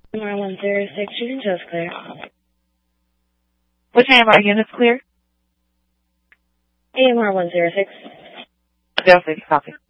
AMR 106, you can just clear. Which AMR unit's clear? AMR 106. 06, copy.